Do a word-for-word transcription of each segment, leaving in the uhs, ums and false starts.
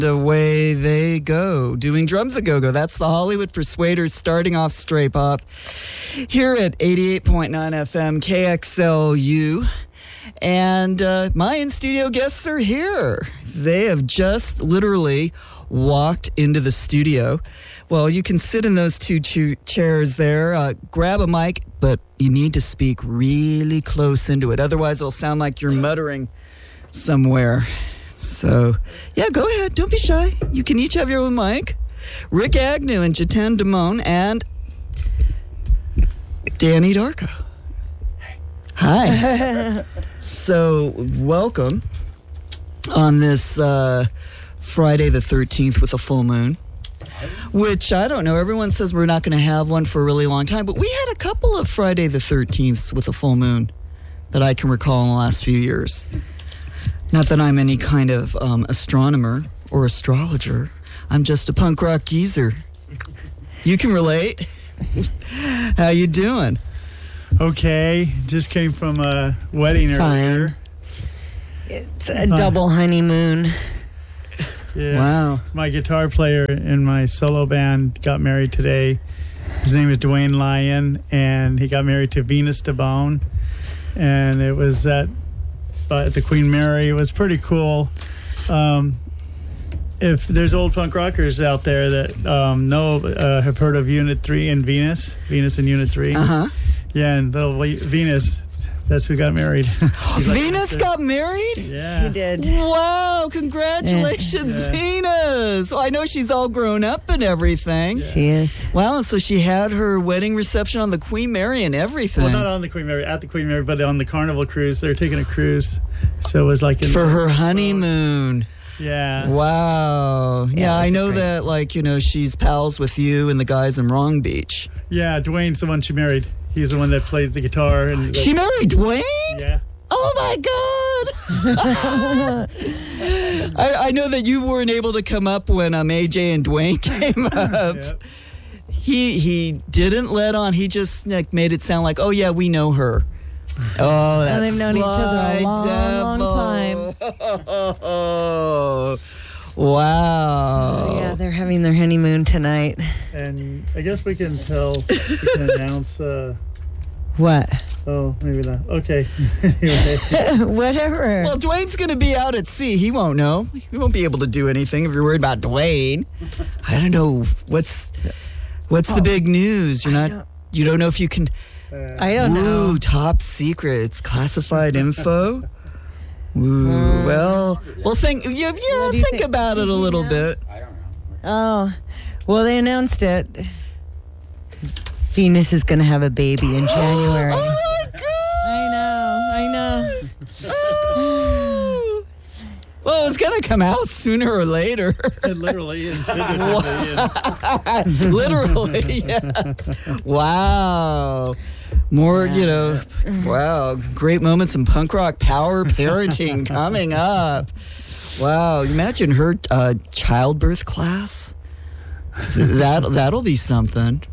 Away they go, doing drums a go-go. That's the Hollywood Persuaders starting off straight pop here at eighty-eight point nine F M K X L U. And uh, my in-studio guests are here. They have just literally walked into the studio. Well, you can sit in those two ch- chairs there, uh, grab a mic, but you need to speak really close into it. Otherwise, it'll sound like you're muttering somewhere. So, yeah, go ahead. Don't be shy. You can each have your own mic. Rick Agnew and Jiten Damone and Danny Darko. Hi. So, welcome on this uh, Friday the thirteenth with a full moon, which, I don't know, everyone says we're not going to have one for a really long time, but we had a couple of Friday the thirteenths with a full moon that I can recall in the last few years. Not that I'm any kind of um, astronomer or astrologer. I'm just a punk rock geezer. You can relate. How you doing? Okay. Just came from a wedding earlier. Fine. It's a double honeymoon. Yeah. Wow. My guitar player in my solo band got married today. His name is Dwayne Lyon, and he got married to Venus DeBone. And it was at uh, at the Queen Mary. It was pretty cool. Um, if there's old punk rockers out there that um, know, uh, have heard of Unit three and Venus, Venus and Unit three. Uh-huh. Yeah, and little Venus, that's who got married. Venus got married? Yeah. She did. Wow, congratulations, Yeah. Venus. Well, I know she's all grown up and everything. Yeah. She is. Wow, so she had her wedding reception on the Queen Mary and everything. Well, not on the Queen Mary, at the Queen Mary, but on the Carnival cruise. They were taking a cruise, so it was like in For her honeymoon. Yeah. Wow. Yeah, Yeah, I that's know great. that, like, you know, she's pals with you and the guys in Wrong Beach. Yeah, Dwayne's the one she married. He's the one that played the guitar. And She married Dwayne? Yeah. Oh my God! I, I know that you weren't able to come up when um, A J and Dwayne came up. Yep. He he didn't let on. He just like made it sound like, oh yeah, we know her. Oh, that's they've known each other a long, devil. long Oh, wow. So, yeah, they're having their honeymoon tonight. And I guess we can tell, we can announce, uh, What? oh, maybe not. Okay. Anyway. Whatever. Well, Dwayne's going to be out at sea. He won't know. He won't be able to do anything if you're worried about Dwayne. I don't know. What's what's the big news? You're I not. don't- You don't know if you can. Uh, I don't know. Ooh, top secret. It's classified info. Ooh, well, well, think. Yeah, yeah What do think, you think? about it a Do you little know? bit. Oh, well, they announced it. Venus is going to have a baby in January. Oh my God! I know, I know. Oh. Well, it's gonna come out sooner or later. literally and figuratively. Literally, yes. Wow. More, you know, wow. Great moments in punk rock power parenting coming up. Wow. Imagine her uh, childbirth class. That, that'll be something.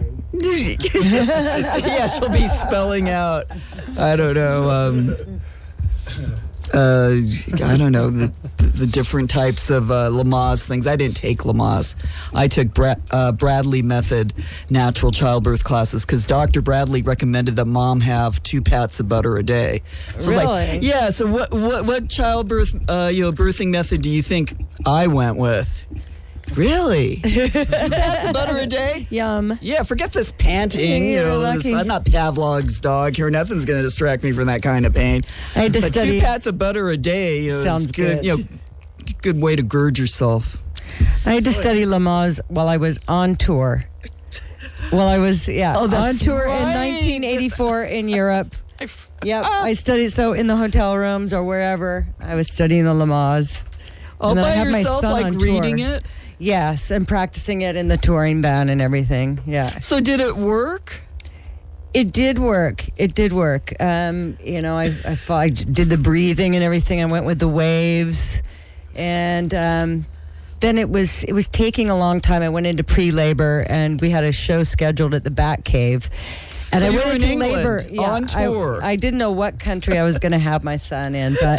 Yeah, she'll be spelling out, I don't know, um, uh, I don't know, the, the different types of uh, Lamaze things. I didn't take Lamaze. I took Bra- uh, Bradley Method natural childbirth classes because Doctor Bradley recommended that mom have two pats of butter a day. So it's like, Really? yeah, so what, what, what childbirth, uh, you know, birthing method do you think I went with? Really? Two pats of butter a day? Yum. Yeah, forget this panting. You You're know, this, lucky. I'm not Pavlov's dog here. Nothing's going to distract me from that kind of pain. I had to But study. two pats of butter a day, you know, Sounds is good. good. You know, good way to gird yourself. I had to study Lamaze while I was on tour. While I was, yeah, Oh, on that's tour right. in nineteen eighty-four in Europe. Yep, I studied, so in the hotel rooms or wherever, I was studying the Lamaze. All And then I by had my yourself, son like on reading tour. it. Yes, and practicing it in the touring band and everything. Yeah, So did it work? it did work. It did work. Um, you know, I, I I did the breathing and everything. I went with the waves, and um, then it was it was taking a long time. I went into pre-labor, and we had a show scheduled at the Bat Cave. And So I you went were in into England, labor on I- tour. I, didn't know what country I was going to have my son in, but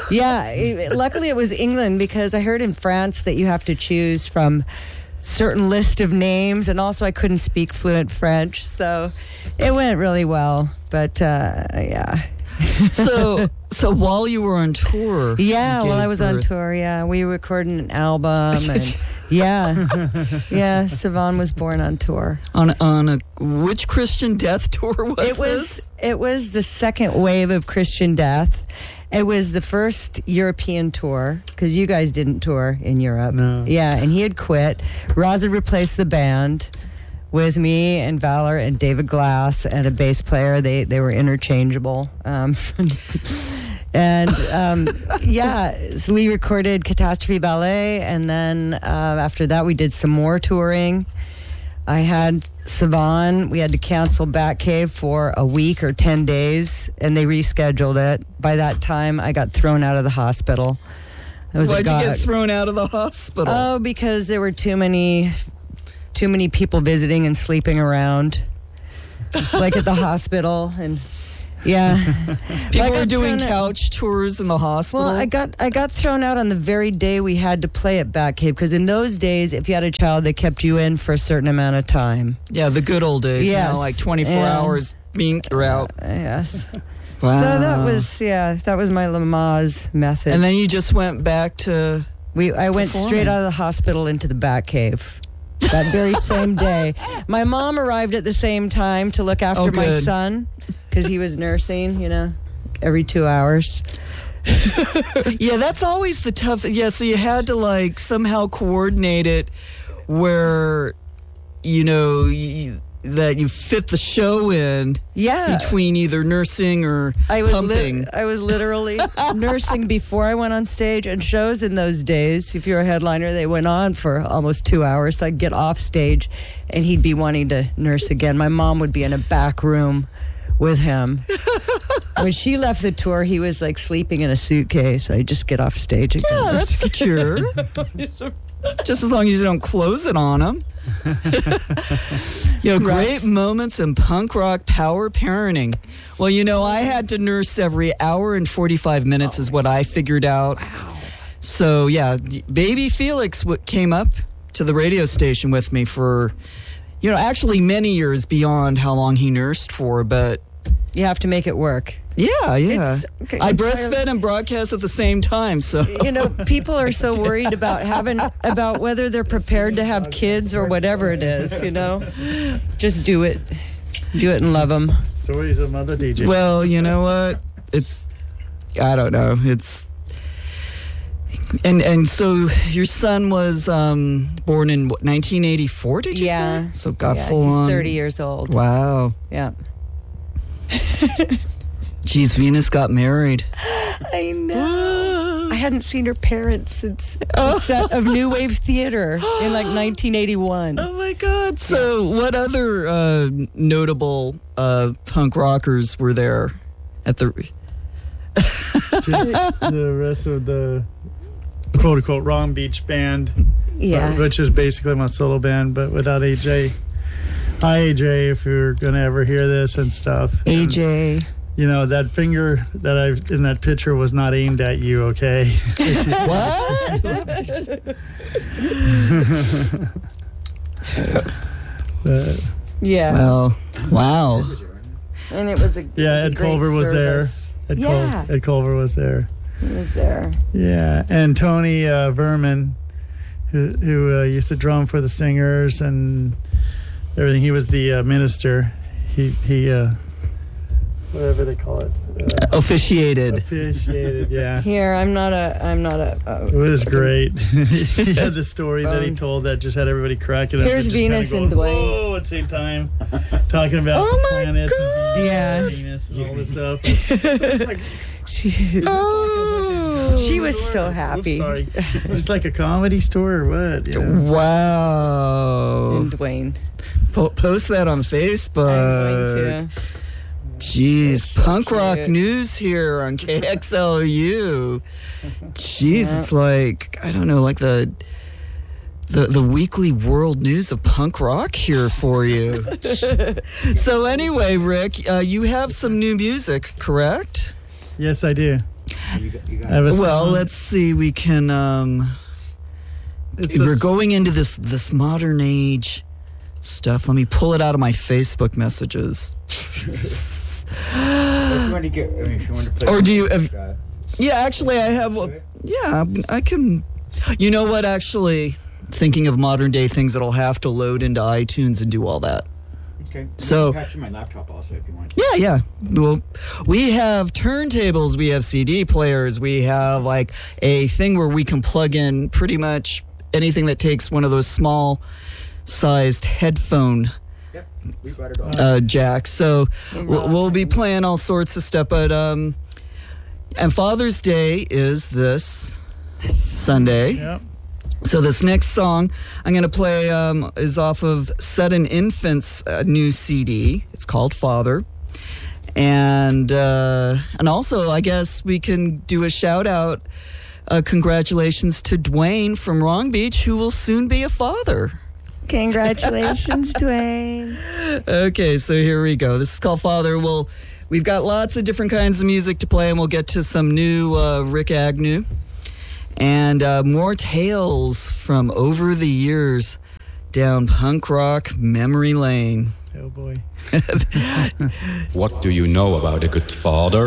Yeah, it- luckily it was England, because I heard in France that you have to choose from certain list of names, and also I couldn't speak fluent French, so it went really well. But uh, yeah, So, so while you were on tour, yeah. you While I gave was on birth- tour, yeah, we recorded an album, and yeah, yeah. Siobhan was born on tour. on on a which Christian Death tour was It was this? it was the second wave of Christian Death. It was the first European tour, because you guys didn't tour in Europe. No. Yeah, and he had quit. Roz had replaced the band with me and Valor and David Glass and a bass player. They they were interchangeable. Um, and um, yeah, so we recorded Catastrophe Ballet, and then uh, after that we did some more touring. I had Siobhan. We had to cancel Batcave for a week or ten days, and they rescheduled it. By that time, I got thrown out of the hospital. I was a Why'd you go- get thrown out of the hospital? Oh, because there were too many, too many people visiting and sleeping around, like at the hospital, and yeah. People I were got doing thrown out- couch tours in the hospital. Well, I got I got thrown out on the very day we had to play at Batcave, because in those days, if you had a child, they kept you in for a certain amount of time. yeah, the good old days. Yes. Now, like twenty-four Yeah. hours being you're out. Uh, yes. Wow. So that was yeah, that was my Lamaze method. And then you just went back to. we I went performing. straight out of the hospital into the Batcave. That very same day. My mom arrived at the same time to look after Oh, my good. son, because he was nursing, you know, every two hours. Yeah, that's always the tough. Yeah, so you had to like somehow coordinate it where, you know, you, that you fit the show in Yeah. between either nursing or I was pumping. li- I was literally nursing before I went on stage, and shows in those days, if you're a headliner, they went on for almost two hours. So I'd get off stage and he'd be wanting to nurse again. My mom would be in a back room with him. When she left the tour, he was like sleeping in a suitcase. I'd just get off stage again. Yeah, that's secure. Just as long as you don't close it on them. You know, great moments in punk rock power parenting. Well, you know, I had to nurse every hour and forty-five minutes is what I figured out. Wow. So, yeah, baby Felix w- came up to the radio station with me for, you know, actually many years beyond how long he nursed for, but You have to make it work. yeah, yeah. It's- okay, I I'm breastfed tired- and broadcast at the same time, so. You know, people are so worried about having, about whether they're prepared to have kids or whatever it is, you know? Just do it. Do it and love them. Stories of Mother D J. Well, you know what? It's, I don't know. It's, and and so your son was um, born in what, nineteen eighty-four, did you Yeah. say? So got Yeah, full he's on. thirty years old. Wow. Yeah. Geez, Venus got married. I know. I hadn't seen her parents since a set of New Wave Theater in like nineteen eighty-one. Oh my God. So what other uh, notable uh, punk rockers were there at the... Just the rest of the quote unquote Wrong Beach band, Yeah. uh, which is basically my solo band, but without A J. Hi, A J, if you're gonna ever hear this and stuff. A J. And, you know, that finger that I in that picture was not aimed at you, okay? What? Uh, Yeah. Well, wow. And it was a yeah, it was a Ed great Culver was service. there. Ed, Yeah. Cul- Ed Culver was there. He was there. Yeah, and Tony uh, Verman, who, who uh, used to drum for the Singers and everything. He was the uh, minister. He he uh, whatever they call it, uh, Officiated. officiated. Yeah, Here, I'm not a. I'm not a. Uh, it was great. He had the story that he Um, told that just had everybody cracking up. Here's just kinda Venus going, and Dwayne. Whoa, at the same time, talking about Oh my planets God. and Yeah. Venus and all this stuff. It's like, she, Oh. she was store. so Oops, happy. sorry, just like a comedy store or what? You know? Wow. And Dwayne. Po- post that on Facebook. I'm going to. Jeez, It's so punk rock cute. news here on K X L U. Jeez, Yeah. it's like, I don't know, like the the the weekly world news of punk rock here for you. So anyway, Rick, uh, you have some new music, correct? Yes, I do. You got, you got I have a Well, song. let's see. We can. Um, It's we're a- going into this this modern age stuff. Let me pull it out of my Facebook messages. if you want to get, I mean, if you want to play, Or do you- uh, if- Yeah, actually, I have. a- Yeah, I can. You know what? Actually, thinking of modern day things that'll have to load into iTunes and do all that. okay. So- you can patch in my laptop also if you want. Yeah, yeah. Well, we have turntables, we have C D players, we have like a thing where we can plug in pretty much anything that takes one of those small sized headphone Yep, we got it all. uh, jacks. So we'll, we'll be playing all sorts of stuff. But um, and Father's Day is this Sunday. Yep. So this next song I'm going to play um, is off of Sudden Infant's uh, new C D. It's called Father. And uh, and also, I guess we can do a shout out. Uh, congratulations to Dwayne from Long Beach, who will soon be a father. Congratulations, Dwayne. Okay, so here we go. This is called Father. We'll, we've got lots of different kinds of music to play, and we'll get to some new uh, Rick Agnew. And uh, more tales from over the years down punk rock memory lane. Oh boy. What do you know about a good father?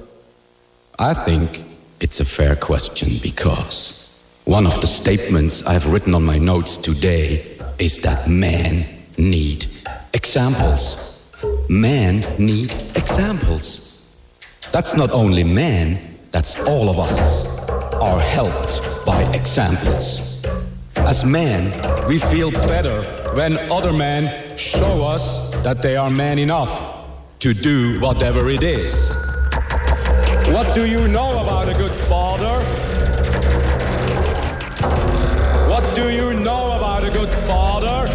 I think it's a fair question because one of the statements I've written on my notes today is that men need examples. Men need examples. That's not only men, that's all of us are helped by examples. As men, we feel better when other men show us that they are man enough to do whatever it is. What do you know about a good father? What do you know about a good father?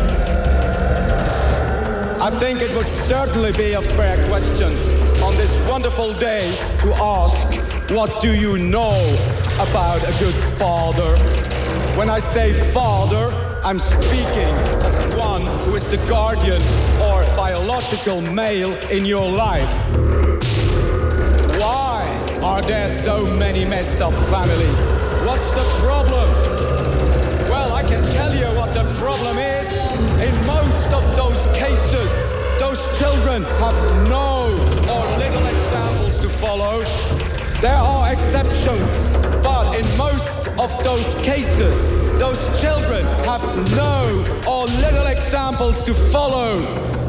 I think it would certainly be a fair question on this wonderful day to ask, what do you know about a good father? When I say father, I'm speaking of one who is the guardian or biological male in your life. Why are there so many messed up families? What's the problem? Well, I can tell you what the problem is. In most of those cases, those children have no or little examples to follow. There are exceptions, but in most of those cases, those children have no or little examples to follow.